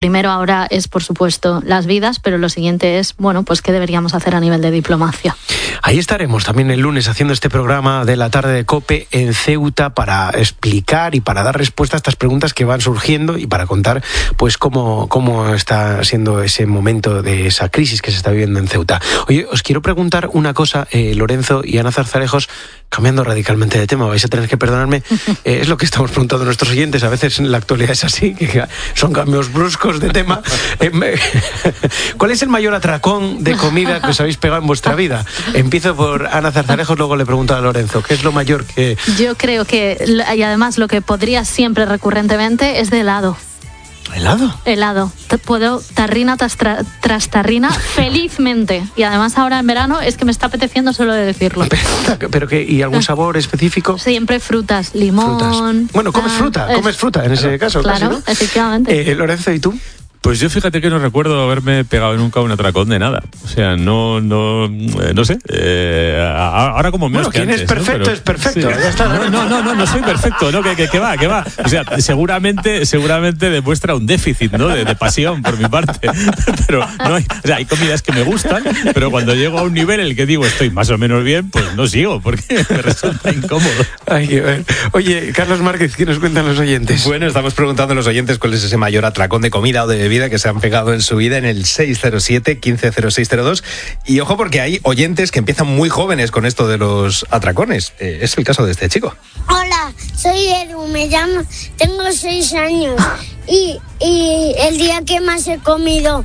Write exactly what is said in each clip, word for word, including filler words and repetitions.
Primero ahora es, por supuesto, las vidas, pero lo siguiente es, bueno, pues qué deberíamos hacer a nivel de diplomacia. Ahí estaremos también el lunes haciendo este programa de la tarde de COPE en Ceuta para explicar y para dar respuesta a estas preguntas que van surgiendo y para contar pues cómo, cómo está siendo ese momento de esa crisis que se está viviendo en Ceuta. Oye, os quiero preguntar una cosa, eh, Lorenzo y Ana Zarzalejos, cambiando radicalmente de tema, vais a tener que perdonarme, eh, es lo que estamos preguntando a nuestros oyentes, a veces en la actualidad es así, que son cambios bruscos de tema. Eh, me, ¿Cuál es el mayor atracón de comida que os habéis pegado en vuestra vida? Empiezo por Ana Zarzalejos, luego le pregunto a Lorenzo, ¿qué es lo mayor que...? Yo creo que, y además lo que podría siempre recurrentemente es de helado. ¿Helado? Helado. Puedo tarrina tras, tra, tras tarrina felizmente. Y además ahora en verano es que me está apeteciendo solo de decirlo. Pero, pero que, ¿y algún sabor específico? Siempre frutas, limón... Frutas. Bueno, comes fruta, es, comes fruta en ese claro, caso. Claro, casi, ¿no? efectivamente. Eh, Lorenzo, ¿y tú? Pues yo fíjate que no recuerdo haberme pegado nunca un atracón de nada. O sea, no, no, eh, no sé. Eh, ahora como menos bueno, que quien antes, es perfecto ¿no? es perfecto. Sí. Ya está. No, no, no, no, no soy perfecto, no, que, que, que va, que va. O sea, seguramente, seguramente demuestra un déficit, ¿no? De, de pasión por mi parte. Pero no hay, o sea, hay comidas que me gustan, pero cuando llego a un nivel en el que digo estoy más o menos bien, pues no sigo, porque me resulta incómodo. Ay, qué bueno. Oye, Carlos Márquez, ¿qué nos cuentan los oyentes? Bueno, estamos preguntando a los oyentes cuál es ese mayor atracón de comida o de bebida que se han pegado en su vida en el seis cero siete, quince cero seis cero dos. Y ojo, porque hay oyentes que empiezan muy jóvenes con esto de los atracones. Eh, es el caso de este chico. Hola, soy Edu, me llamo, tengo seis años y, y el día que más he comido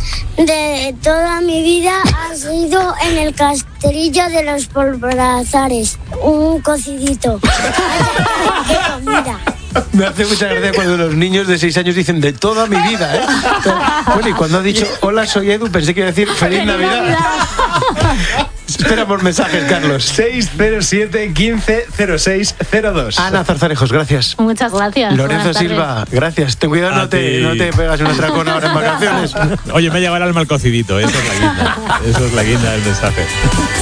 de toda mi vida ha sido en el Castrillo de los Polvorazares, un cocidito. ¡Qué comida! Me hace mucha gracia cuando los niños de seis años dicen de toda mi vida, ¿eh? Bueno, y cuando ha dicho hola, soy Edu, pensé que iba a decir feliz Navidad. Esperamos mensajes, Carlos. seis cero siete, quince cero seis cero dos. Ana Zarzalejos, gracias. Muchas gracias. Lorenzo Silva, gracias. Ten cuidado, no te, no te pegas un atracón ahora en vacaciones. Oye, me llevará el mal cocidito, eso es la guinda. Eso es la guinda del mensaje.